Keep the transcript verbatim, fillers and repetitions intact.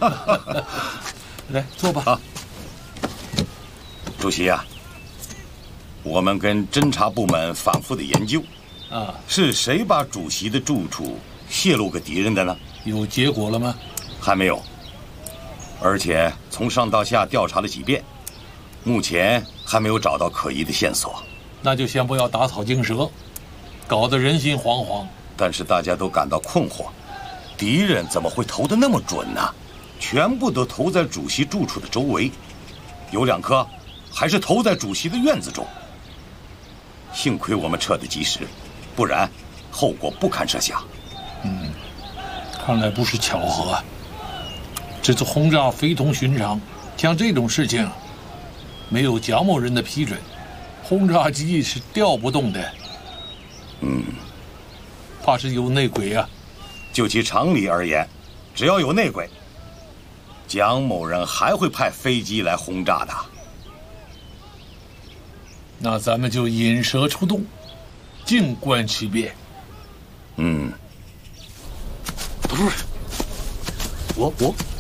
来，坐吧。啊， 主席啊，我们跟侦察部门反复的研究，啊，是谁把主席的住处泄露给敌人的呢？ 有结果了吗？ 还没有。而且从上到下调查了几遍，目前还没有找到可疑的线索。 那就先不要打草惊蛇，搞得人心惶惶。 但是大家都感到困惑，敌人怎么会投得那么准呢？全部都投在主席住处的周围，有两颗还是投在主席的院子中。幸亏我们撤得及时，不然后果不堪设想。 嗯，看来不是巧合啊。这次轰炸非同寻常，像这种事情，没有蒋某人的批准，轰炸机是调不动的。 嗯， 怕是有内鬼啊。 就其常理而言，只要有内鬼，蒋某人还会派飞机来轰炸的。 那咱们就引蛇出洞，静观其变。 嗯， 不是，我我。